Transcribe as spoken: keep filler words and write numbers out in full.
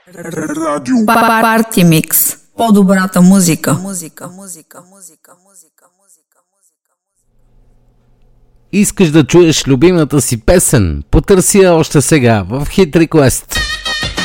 Радио Парти Микс. По-добрата музика. Музика, музика, музика, музика, музика. Искаш да чуеш любимата си песен? Потърси я още сега в Hit Request.